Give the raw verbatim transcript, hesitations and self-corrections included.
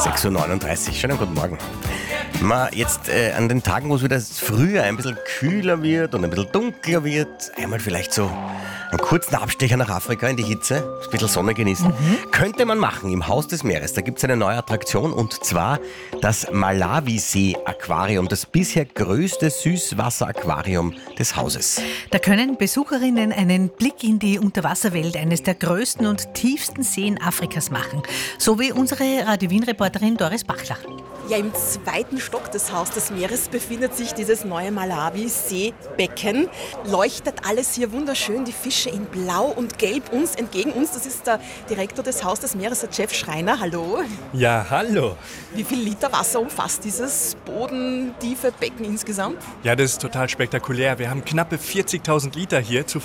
sechs Uhr neununddreißig, schönen guten Morgen. Ma, jetzt äh, an den Tagen, wo es wieder früher ein bisschen kühler wird und ein bisschen dunkler wird, einmal vielleicht so einen kurzen Abstecher nach Afrika in die Hitze, ein bisschen Sonne genießen, mhm. könnte man machen im Haus des Meeres. Da gibt es eine neue Attraktion und zwar das Malawisee-Aquarium, das bisher größte Süßwasser-Aquarium des Hauses. Da können Besucherinnen einen Blick in die Unterwasserwelt eines der größten und tiefsten Seen Afrikas machen. So wie unsere Radio Wien-Reporterin Doris Bachler. Ja, im zweiten Stock des Haus des Meeres befindet sich dieses neue Malawi-Seebecken. Leuchtet alles hier wunderschön, die Fische in Blau und Gelb uns entgegen uns. Das ist der Direktor des Haus des Meeres, der Jeff Schreiner. Hallo. Ja, hallo. Wie viel Liter Wasser umfasst dieses bodentiefe Becken insgesamt? Ja, das ist total spektakulär. Wir haben knappe vierzigtausend Liter hier zu